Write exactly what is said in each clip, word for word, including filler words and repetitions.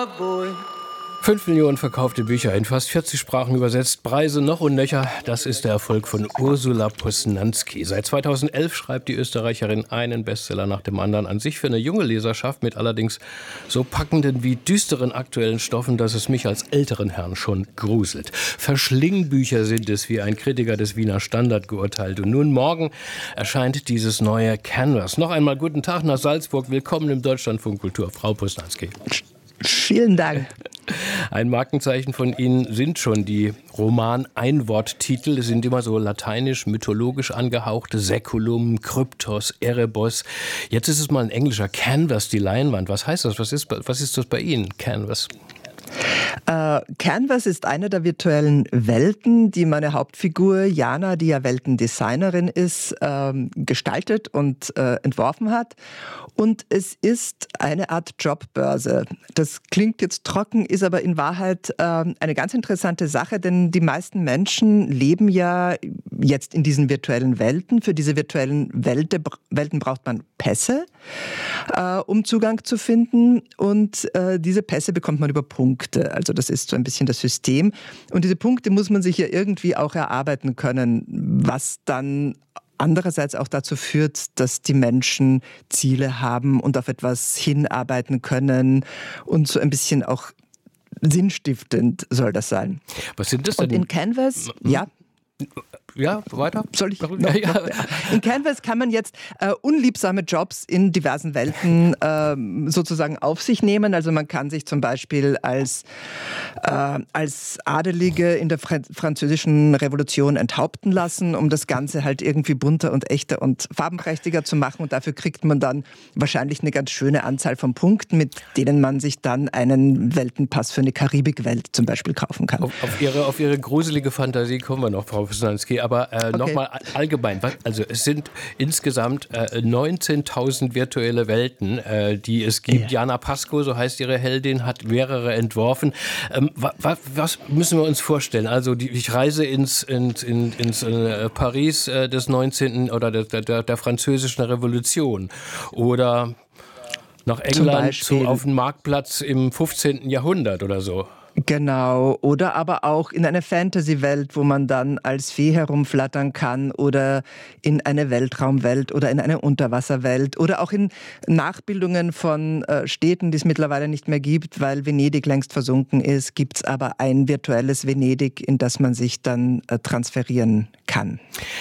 Fünf Millionen verkaufte Bücher, in fast vierzig Sprachen übersetzt, Preise noch und nöcher. Das ist der Erfolg von Ursula Posnanski. Seit zweitausendelf schreibt die Österreicherin einen Bestseller nach dem anderen, an sich für eine junge Leserschaft mit allerdings so packenden wie düsteren aktuellen Stoffen, dass es mich als älteren Herrn schon gruselt. Verschlingbücher sind es, wie ein Kritiker des Wiener Standard geurteilt. Und nun morgen erscheint dieses neue Canvas. Noch einmal guten Tag nach Salzburg. Willkommen im Deutschlandfunk Kultur, Frau Posnanski. Vielen Dank. Ein Markenzeichen von Ihnen sind schon die Roman-Einworttitel. Es sind immer so lateinisch-mythologisch angehauchte Säkulum, Kryptos, Erebos. Jetzt ist es mal ein englischer Canvas, die Leinwand. Was heißt das? Was ist, was ist das bei Ihnen, Canvas? Uh, Canvas ist eine der virtuellen Welten, die meine Hauptfigur Jana, die ja Weltendesignerin ist, ähm, gestaltet und äh, entworfen hat. Und es ist eine Art Jobbörse. Das klingt jetzt trocken, ist aber in Wahrheit äh, eine ganz interessante Sache, denn die meisten Menschen leben ja jetzt in diesen virtuellen Welten. Für diese virtuellen Welte, Welten braucht man Pässe, äh, um Zugang zu finden. Und äh, diese Pässe bekommt man über Punkte. Also das ist so ein bisschen das System. Und diese Punkte muss man sich ja irgendwie auch erarbeiten können, was dann andererseits auch dazu führt, dass die Menschen Ziele haben und auf etwas hinarbeiten können und so ein bisschen auch sinnstiftend soll das sein. Was sind das denn? Und in Canvas, mhm. ja. Ja, weiter? Soll ich noch, noch, ja. In Canvas kann man jetzt äh, unliebsame Jobs in diversen Welten äh, sozusagen auf sich nehmen. Also man kann sich zum Beispiel als, äh, als Adelige in der Fr- französischen Revolution enthaupten lassen, um das Ganze halt irgendwie bunter und echter und farbenprächtiger zu machen. Und dafür kriegt man dann wahrscheinlich eine ganz schöne Anzahl von Punkten, mit denen man sich dann einen Weltenpass für eine Karibikwelt zum Beispiel kaufen kann. Auf, auf, ihre, auf Ihre gruselige Fantasie kommen wir noch, Frau Posnanski. Aber äh, okay. nochmal allgemein, also es sind insgesamt äh, neunzehntausend virtuelle Welten, äh, die es gibt. Ja. Jana Pascoe, so heißt ihre Heldin, hat mehrere entworfen. Ähm, was, was müssen wir uns vorstellen? Also die, ich reise ins, ins, ins, ins äh, Paris äh, des neunzehnten oder der, der, der französischen Revolution oder nach England zu, auf den Marktplatz im fünfzehnten Jahrhundert oder so. Genau, oder aber auch in eine Fantasy-Welt, wo man dann als Fee herumflattern kann oder in eine Weltraumwelt oder in eine Unterwasserwelt oder auch in Nachbildungen von äh, Städten, die es mittlerweile nicht mehr gibt, weil Venedig längst versunken ist, gibt es aber ein virtuelles Venedig, in das man sich dann äh, transferieren kann.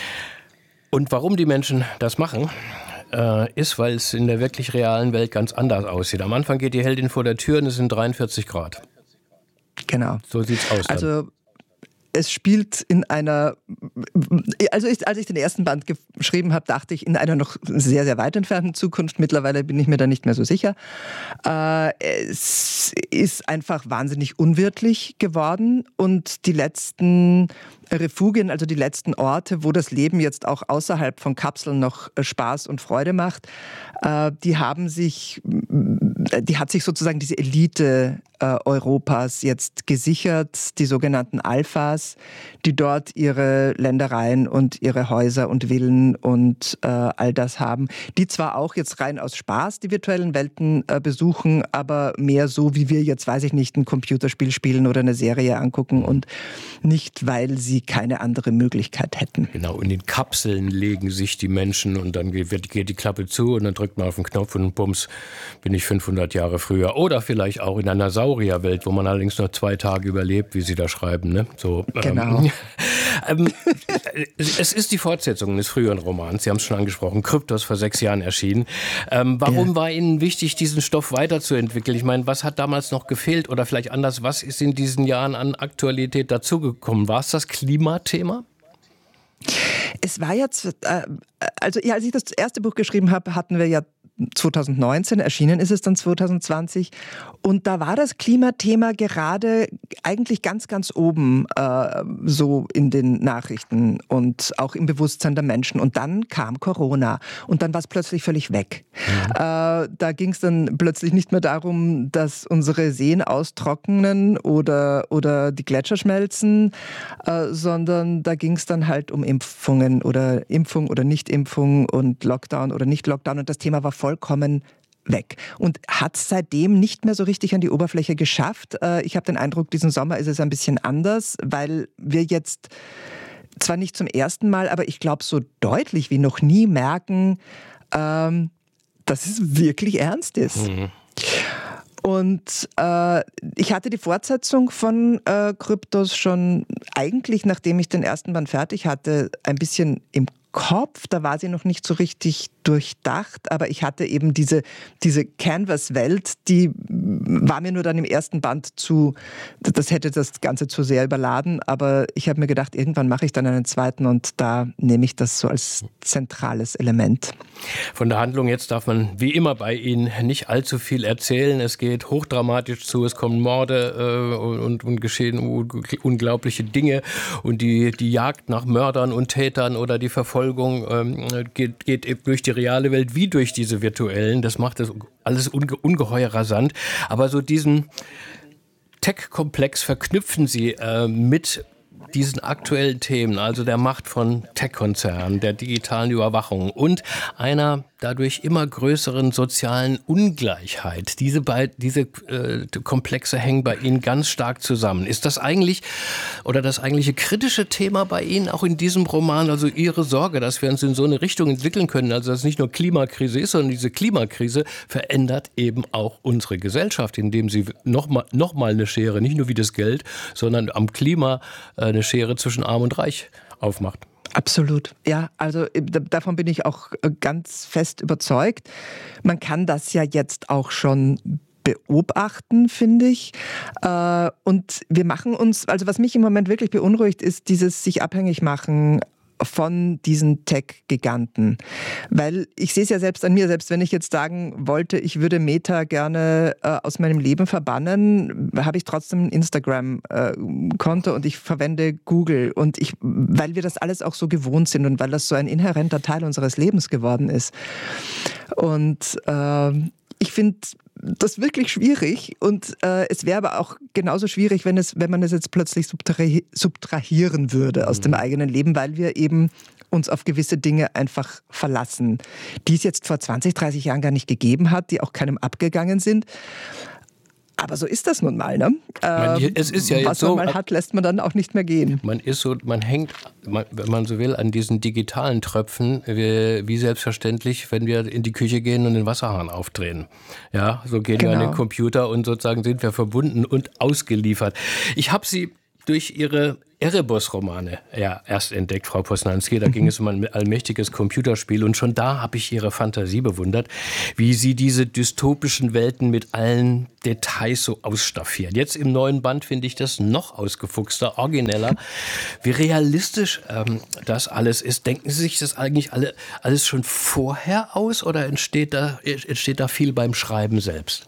Und warum die Menschen das machen? Ist, weil es in der wirklich realen Welt ganz anders aussieht. Am Anfang geht die Heldin vor der Tür und es sind dreiundvierzig Grad. Genau. So sieht's aus dann. Also es spielt in einer, also ich, als ich den ersten Band geschrieben habe, dachte ich in einer noch sehr, sehr weit entfernten Zukunft. Mittlerweile bin ich mir da nicht mehr so sicher. Äh, es ist einfach wahnsinnig unwirtlich geworden und die letzten Refugien, also die letzten Orte, wo das Leben jetzt auch außerhalb von Kapseln noch Spaß und Freude macht, äh, die haben sich, die hat sich sozusagen diese Elite äh, Europas jetzt gesichert, die sogenannten Alphas, die dort ihre Ländereien und ihre Häuser und Villen und äh, all das haben, die zwar auch jetzt rein aus Spaß die virtuellen Welten äh, besuchen, aber mehr so, wie wir jetzt, weiß ich nicht, ein Computerspiel spielen oder eine Serie angucken und nicht, weil sie keine andere Möglichkeit hätten. Genau, in den Kapseln legen sich die Menschen und dann geht, geht die Klappe zu und dann drückt man auf den Knopf und bums, bin ich fünfhundert Jahre früher. Oder vielleicht auch in einer Saurierwelt, wo man allerdings nur zwei Tage überlebt, wie Sie da schreiben. Ne? So, genau. Ähm, es ist die Fortsetzung des früheren Romans, Sie haben es schon angesprochen, Kryptos, vor sechs Jahren erschienen. Ähm, warum ja. war Ihnen wichtig, diesen Stoff weiterzuentwickeln? Ich meine, was hat damals noch gefehlt oder vielleicht anders, was ist in diesen Jahren an Aktualität dazugekommen? War es das Klimathema? Es war jetzt, äh, also ja, als ich das erste Buch geschrieben habe, hatten wir ja zwanzig neunzehn, erschienen ist es dann zwanzig zwanzig. Und da war das Klimathema gerade eigentlich ganz, ganz oben, äh, so in den Nachrichten und auch im Bewusstsein der Menschen. Und dann kam Corona und dann war es plötzlich völlig weg. Ja. Äh, da ging es dann plötzlich nicht mehr darum, dass unsere Seen austrocknen oder, oder die Gletscher schmelzen, äh, sondern da ging es dann halt um Impfungen oder Impfung oder Nicht-Impfung und Lockdown oder Nicht-Lockdown. Und das Thema war vollkommen weg und hat seitdem nicht mehr so richtig an die Oberfläche geschafft. Ich habe den Eindruck, diesen Sommer ist es ein bisschen anders, weil wir jetzt zwar nicht zum ersten Mal, aber ich glaube so deutlich wie noch nie merken, ähm, dass es wirklich ernst ist. Mhm. Und äh, ich hatte die Fortsetzung von äh, Kryptos schon eigentlich, nachdem ich den ersten Band fertig hatte, ein bisschen im Kopf. Da war sie noch nicht so richtig durchdacht, aber ich hatte eben diese, diese Canvas-Welt, die war mir nur dann im ersten Band zu, das hätte das Ganze zu sehr überladen, aber ich habe mir gedacht, irgendwann mache ich dann einen zweiten und da nehme ich das so als zentrales Element. Von der Handlung jetzt darf man wie immer bei Ihnen nicht allzu viel erzählen. Es geht hochdramatisch zu, es kommen Morde äh, und, und geschehen unglaubliche Dinge und die, die Jagd nach Mördern und Tätern oder die Verfolgung ähm, geht, geht eben durch die reale Welt wie durch diese virtuellen. Das macht das alles unge- ungeheuer rasant. Aber so diesen Tech-Komplex verknüpfen Sie äh, mit diesen aktuellen Themen, also der Macht von Tech-Konzernen, der digitalen Überwachung und einer dadurch immer größeren sozialen Ungleichheit. Diese beiden, diese äh, Komplexe hängen bei Ihnen ganz stark zusammen. Ist das eigentlich oder das eigentliche kritische Thema bei Ihnen auch in diesem Roman, also Ihre Sorge, dass wir uns in so eine Richtung entwickeln können, also dass es nicht nur Klimakrise ist, sondern diese Klimakrise verändert eben auch unsere Gesellschaft, indem sie nochmal noch mal eine Schere, nicht nur wie das Geld, sondern am Klima äh, eine Schere zwischen Arm und Reich aufmacht. Absolut, ja, also davon bin ich auch ganz fest überzeugt. Man kann das ja jetzt auch schon beobachten, finde ich. Und wir machen uns, also was mich im Moment wirklich beunruhigt, ist dieses sich abhängig machen von diesen Tech-Giganten. Weil ich sehe es ja selbst an mir, selbst wenn ich jetzt sagen wollte, ich würde Meta gerne äh, aus meinem Leben verbannen, habe ich trotzdem ein Instagram-Konto äh, und ich verwende Google. Und ich, weil wir das alles auch so gewohnt sind und weil das so ein inhärenter Teil unseres Lebens geworden ist. Und äh, ich finde das wirklich schwierig und äh, es wäre aber auch genauso schwierig, wenn, es, wenn man es jetzt plötzlich subtrahi- subtrahieren würde aus mhm. dem eigenen Leben, weil wir eben uns auf gewisse Dinge einfach verlassen, die es jetzt vor zwanzig, dreißig Jahren gar nicht gegeben hat, die auch keinem abgegangen sind. Aber so ist das nun mal, ne? Man, es ist ja Was jetzt so, man mal hat, lässt man dann auch nicht mehr gehen. Man ist so, man hängt, man, wenn man so will, an diesen digitalen Tröpfen, wie, wie selbstverständlich, wenn wir in die Küche gehen und den Wasserhahn aufdrehen. Ja, so gehen genau. wir an den Computer und sozusagen sind wir verbunden und ausgeliefert. Ich habe Sie durch Ihre Erebos-Romane ja, erst entdeckt, Frau Posnanski. Da ging es um ein allmächtiges Computerspiel. Und schon da habe ich Ihre Fantasie bewundert, wie Sie diese dystopischen Welten mit allen Details so ausstaffieren. Jetzt im neuen Band finde ich das noch ausgefuchster, origineller. Wie realistisch ähm, das alles ist. Denken Sie sich das eigentlich alle, alles schon vorher aus oder entsteht da, entsteht da viel beim Schreiben selbst?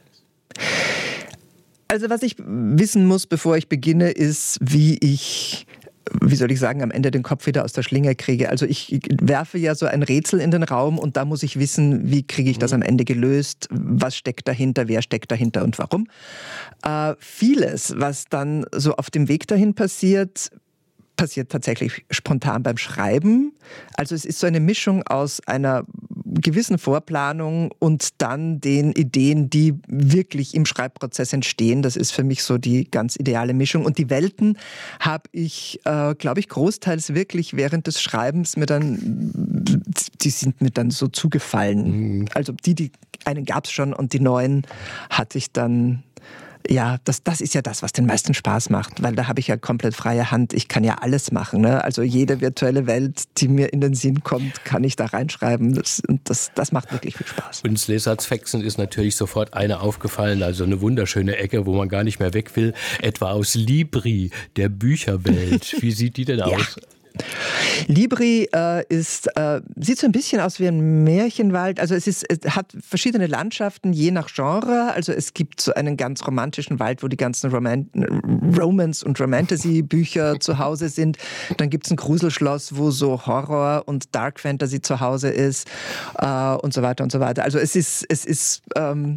Also was ich wissen muss, bevor ich beginne, ist, wie ich, wie soll ich sagen, am Ende den Kopf wieder aus der Schlinge kriege. Also ich werfe ja so ein Rätsel in den Raum und da muss ich wissen, wie kriege ich das am Ende gelöst, was steckt dahinter, wer steckt dahinter und warum. Äh, vieles, was dann so auf dem Weg dahin passiert, passiert tatsächlich spontan beim Schreiben. Also es ist so eine Mischung aus einer gewissen Vorplanung und dann den Ideen, die wirklich im Schreibprozess entstehen. Das ist für mich so die ganz ideale Mischung. Und die Welten habe ich, äh, glaube ich, großteils wirklich während des Schreibens mir dann, die sind mir dann so zugefallen. Mhm. Also die, die einen gab es schon und die neuen hatte ich dann. Ja, das, das ist ja das, was den meisten Spaß macht, weil da habe ich ja komplett freie Hand. Ich kann ja alles machen. Ne? Also jede virtuelle Welt, die mir in den Sinn kommt, kann ich da reinschreiben. Das, und das, das macht wirklich viel Spaß. Uns Lesartsfexen ist natürlich sofort eine aufgefallen, also eine wunderschöne Ecke, wo man gar nicht mehr weg will. Etwa aus Libri, der Bücherwelt. Wie sieht die denn aus? Ja. Libri äh, ist, äh, sieht so ein bisschen aus wie ein Märchenwald. Also es, ist, es hat verschiedene Landschaften, je nach Genre. Also es gibt so einen ganz romantischen Wald, wo die ganzen Roman- Romance- und Romantasy-Bücher zu Hause sind. Dann gibt es ein Gruselschloss, wo so Horror und Dark Fantasy zu Hause ist äh, und so weiter und so weiter. Also es ist, es ist ähm,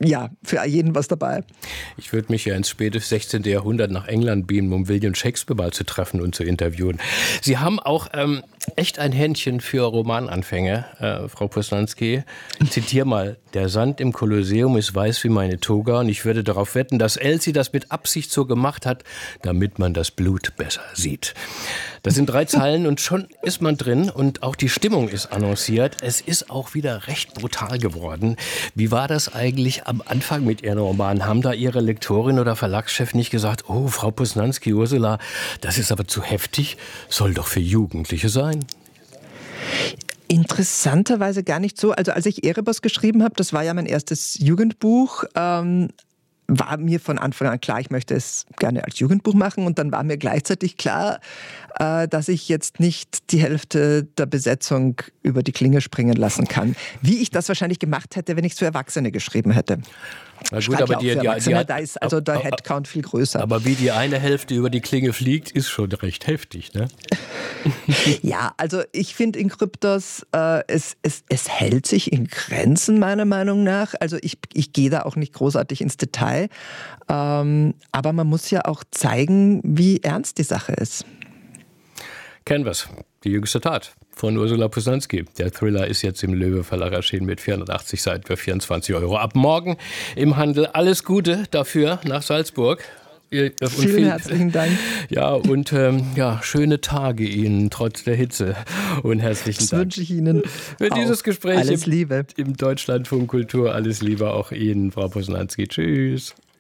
ja, für jeden was dabei. Ich würde mich ja ins späte sechzehnte. Jahrhundert nach England beamen, um William Shakespeare mal zu treffen und zu interviewen. Sie haben auch ähm, echt ein Händchen für Romananfänge, äh, Frau Poslanski. Ich zitiere mal: Der Sand im Kolosseum ist weiß wie meine Toga und ich würde darauf wetten, dass Elsie das mit Absicht so gemacht hat, damit man das Blut besser sieht. Das sind drei Zeilen und schon ist man drin und auch die Stimmung ist annonciert. Es ist auch wieder recht brutal geworden. Wie war das eigentlich am Anfang mit Ihren Romanen? Haben da Ihre Lektorin oder Verlagschef nicht gesagt, oh, Frau Poslanski, Ursula, das ist aber zu heftig, soll doch für Jugendliche sein? Interessanterweise gar nicht so. Also als ich Erebos geschrieben habe, das war ja mein erstes Jugendbuch, ähm, war mir von Anfang an klar, ich möchte es gerne als Jugendbuch machen. Und dann war mir gleichzeitig klar, äh, dass ich jetzt nicht die Hälfte der Besetzung über die Klinge springen lassen kann. Wie ich das wahrscheinlich gemacht hätte, wenn ich es für Erwachsene geschrieben hätte. Na gut, aber die, die, die, da ist also der Headcount viel größer. Aber wie die eine Hälfte über die Klinge fliegt, ist schon recht heftig, ne? Ja, also ich finde in Kryptos, äh, es, es, es hält sich in Grenzen meiner Meinung nach. Also ich, ich gehe da auch nicht großartig ins Detail. Ähm, aber man muss ja auch zeigen, wie ernst die Sache ist. Canvas, die jüngste Tat von Ursula Poslanski. Der Thriller ist jetzt im Löwe Verlag erschienen mit vierhundertachtzig Seiten für vierundzwanzig Euro. Ab morgen im Handel. Alles Gute dafür nach Salzburg. Und Vielen viel, herzlichen Dank. Ja, und ähm, ja, schöne Tage Ihnen trotz der Hitze. Und herzlichen das Dank. Das wünsche ich Ihnen für auch. Dieses Gespräch alles im, Liebe. im Deutschlandfunk Kultur. Alles Liebe auch Ihnen, Frau Poslanski. Tschüss.